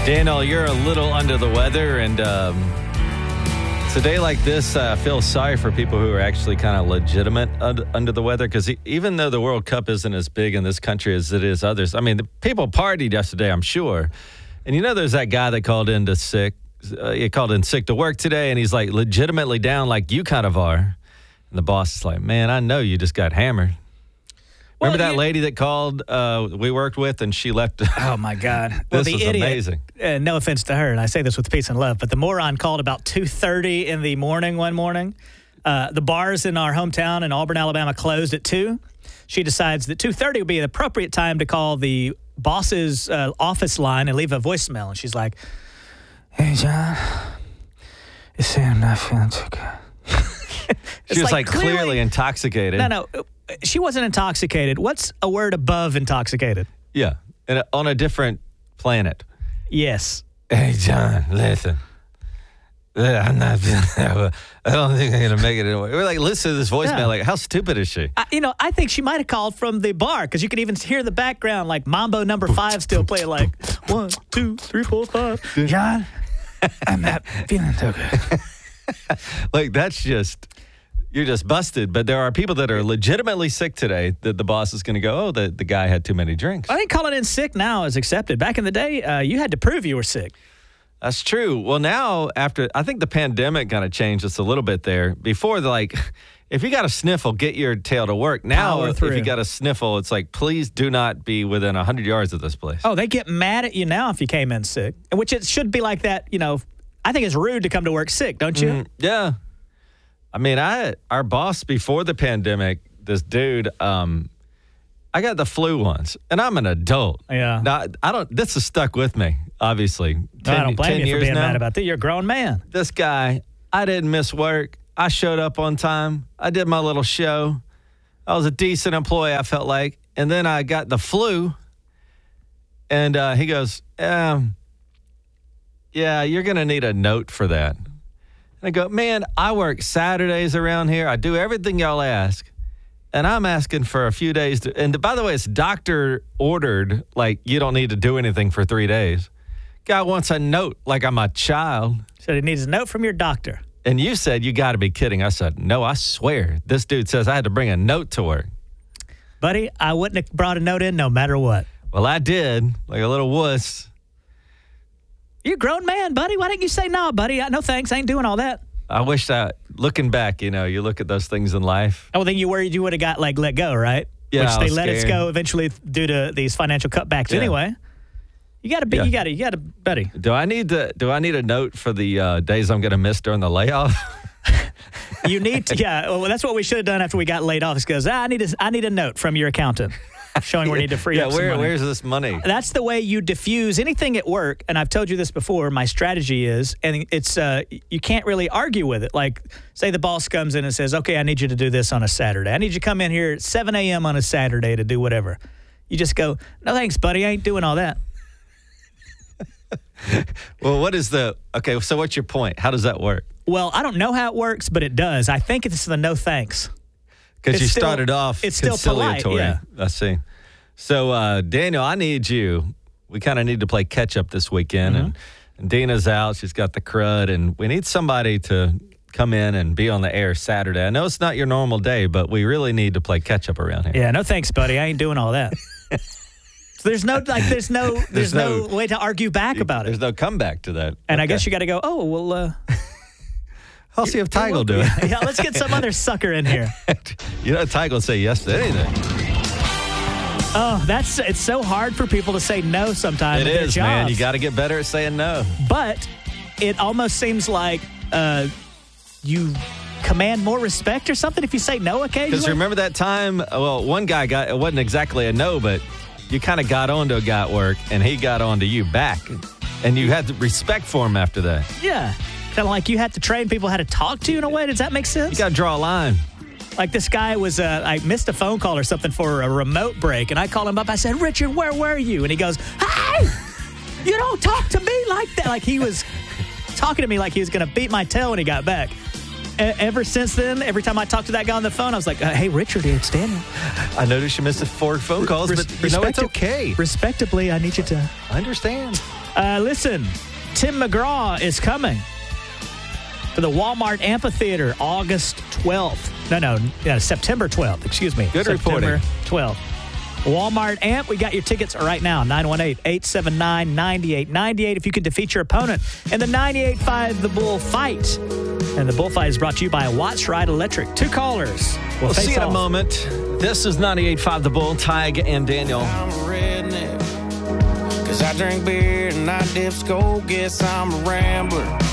Daniel, you're a little under the weather, and it's a day like this, I feel sorry for people who are actually kind of legitimate under the weather, because even though the World Cup isn't as big in this country as it is others, I mean, the people partied yesterday, I'm sure. And there's that guy that called in sick. He called in sick to work today, and he's like legitimately down like you kind of are. And the boss is like, man, I know you just got hammered. Remember that lady that called we worked with, and she left? Oh, my God. This the was idiot, amazing. No offense to her, and I say this with peace and love, but the moron called about 2:30 in the morning one morning. The bars in our hometown in Auburn, Alabama closed at 2. She decides that 2:30 would be the appropriate time to call the boss's office line and leave a voicemail. And she's like, hey, John, it's saying I'm not feeling too good. She was like clearly intoxicated. No. She wasn't intoxicated. What's a word above intoxicated? Yeah, on a different planet. Yes. Hey, John, listen. I'm not feeling I don't think I'm going to make it anyway. We're like, listen to this voicemail. Yeah. Like, how stupid is she? I think she might have called from the bar, because you can even hear in the background, like Mambo number 5 still playing, like 1, 2, 3, 4, 5. John, I'm not feeling so good. Like, you're just busted. But there are people that are legitimately sick today that the boss is going to go, the guy had too many drinks. I think calling in sick now is accepted. Back in the day, you had to prove you were sick. That's true. Well, now, I think the pandemic kind of changed us a little bit there. Before, if you got a sniffle, get your tail to work. Now, if you got a sniffle, it's like, please do not be within 100 yards of this place. Oh, they get mad at you now if you came in sick, which it should be like that. I think it's rude to come to work sick, don't you? Yeah. I mean, our boss before the pandemic, this dude, I got the flu once, and I'm an adult. Yeah. Now, this has stuck with me, obviously. I don't blame you for being now. mad about that. You're a grown man. This guy, I didn't miss work. I showed up on time. I did my little show. I was a decent employee, I felt like. And then I got the flu, and he goes, yeah, you're going to need a note for that. And I go, man, I work Saturdays around here. I do everything y'all ask. And I'm asking for a few days. And by the way, it's doctor ordered, like you don't need to do anything for 3 days. Guy wants a note like I'm a child. So he needs a note from your doctor. And you said, you got to be kidding. I said, no, I swear. This dude says I had to bring a note to work. Buddy, I wouldn't have brought a note in no matter what. Well, I did, like a little wuss. You're a grown man, buddy. Why didn't you say no, buddy? No thanks. I ain't doing all that. I wish that, looking back, you look at those things in life. Oh, then you worried you would have got let go, right? Yeah, which they let scared. it go eventually due to these financial cutbacks. Yeah. Anyway, you got to, buddy. Do I need a note for the days I'm going to miss during the layoff? You need to, yeah. Well, that's what we should have done after we got laid off. Is goes, I need a note from your accountant showing we need to free up some money. Where's this money? That's the way you diffuse anything at work. And I've told you this before. My strategy is, and it's you can't really argue with it. Like, say the boss comes in and says, okay, I need you to do this on a Saturday. I need you to come in here at 7 a.m. on a Saturday to do whatever. You just go, no thanks, buddy. I ain't doing all that. Well, okay, so what's your point? How does that work? Well, I don't know how it works, but it does. I think it's the no thanks. Because you started off it's still polite, yeah. I see. So, Daniel, I need you. We kind of need to play catch-up this weekend. Mm-hmm. And Dina's out. She's got the crud. And we need somebody to come in and be on the air Saturday. I know it's not your normal day, but we really need to play catch-up around here. Yeah, no thanks, buddy. I ain't doing all that. So there's no way to argue back about it. There's no comeback to that. And okay. I guess you got to go, oh, well... I'll see if Tyga will do it. Yeah, let's get some other sucker in here. Tyga will say yes to anything. Oh, it's so hard for people to say no sometimes. It is, man. You got to get better at saying no. But it almost seems like you command more respect or something if you say no occasionally. Because remember that time, well, one guy it wasn't exactly a no, but you kind of got on to a guy at work, and he got on to you back. And you had respect for him after that. Yeah. Kind of like you had to train people how to talk to you in a way. Does that make sense? You got to draw a line. Like this guy was, I missed a phone call or something for a remote break, and I called him up. I said, Richard, where were you? And he goes, hey, you don't talk to me like that. Like he was talking to me like he was going to beat my tail when he got back. Ever since then, every time I talk to that guy on the phone, I was like, hey, Richard, it's Daniel. I noticed you missed 4 phone calls, but it's okay. Respectably, I need you to... I understand. Listen, Tim McGraw is coming to the Walmart Amphitheater August 12th. September 12th. Excuse me. Good September reporting. 12th. Walmart Amp, we got your tickets right now, 918-879-9898. If you can defeat your opponent in the 98.5 The Bull Fight. And the Bullfight is brought to you by Watts Ride Electric. 2 callers. We'll see you in a off. moment. This is 98.5 The Bull, Tig and Daniel. I'm a redneck, 'cause I drink beer and I dip skull. Guess I'm a rambler.